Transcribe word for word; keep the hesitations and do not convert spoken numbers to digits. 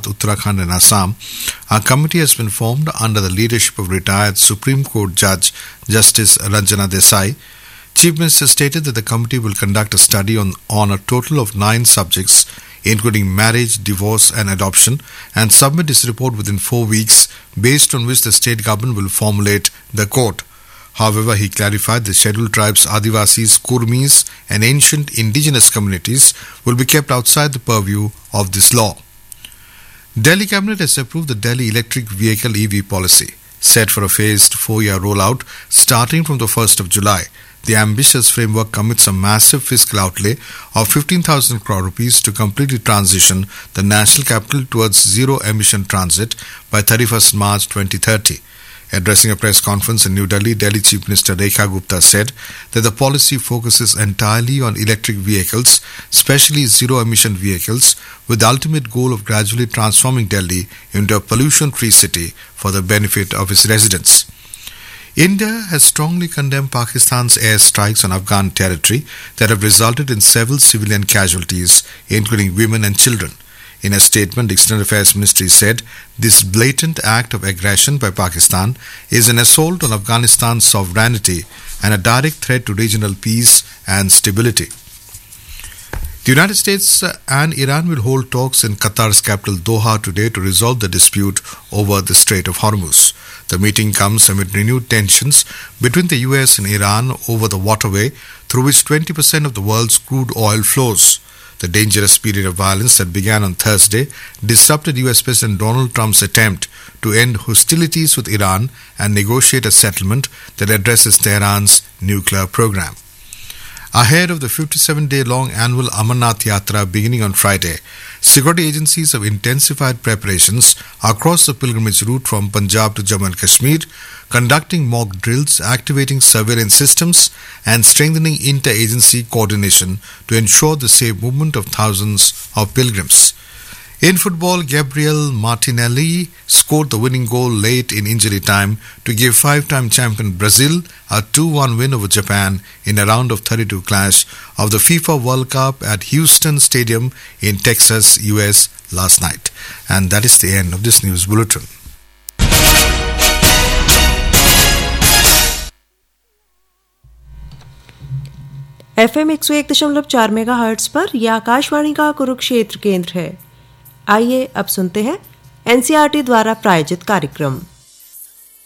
Uttarakhand and Assam, a committee has been formed under the leadership of retired Supreme Court Judge Justice Ranjana Desai. Chief Minister stated that the committee will conduct a study on, on a total of nine subjects, including marriage, divorce and adoption, and submit its report within four weeks, based on which the state government will formulate the court. However, he clarified the scheduled tribes, Adivasis, Kurmis and ancient indigenous communities will be kept outside the purview of this law. Delhi Cabinet has approved the Delhi Electric Vehicle E V policy, set for a phased four-year rollout starting from the first of July. The ambitious framework commits a massive fiscal outlay of fifteen thousand crore rupees to completely transition the national capital towards zero-emission transit by thirty-first March twenty thirty. Addressing a press conference in New Delhi, Delhi Chief Minister Rekha Gupta said that the policy focuses entirely on electric vehicles, especially zero-emission vehicles, with the ultimate goal of gradually transforming Delhi into a pollution-free city for the benefit of its residents. India has strongly condemned Pakistan's airstrikes on Afghan territory that have resulted in several civilian casualties, including women and children. In a statement, the External Affairs Ministry said this blatant act of aggression by Pakistan is an assault on Afghanistan's sovereignty and a direct threat to regional peace and stability. The United States and Iran will hold talks in Qatar's capital Doha today to resolve the dispute over the Strait of Hormuz. The meeting comes amid renewed tensions between the U S and Iran over the waterway through which twenty percent of the world's crude oil flows. The dangerous period of violence that began on Thursday disrupted U S President Donald Trump's attempt to end hostilities with Iran and negotiate a settlement that addresses Tehran's nuclear program. Ahead of the fifty-seven day long annual Amarnath Yatra beginning on Friday, security agencies have intensified preparations across the pilgrimage route from Punjab to Jammu and Kashmir, conducting mock drills, activating surveillance systems, and strengthening inter-agency coordination to ensure the safe movement of thousands of pilgrims. In football, Gabriel Martinelli scored the winning goal late in injury time to give five-time champion Brazil a two one win over Japan in a round of thirty-two clash of the FIFA World Cup at Houston Stadium in Texas, U S last night. And that is the end of this news bulletin. F M एक सौ एक दशमलव चार mega hertz पर यह आकाशवाणी का कुरुक्षेत्र केंद्र है। आइए अब सुनते हैं एनसीईआरटी द्वारा प्रायोजित कार्यक्रम।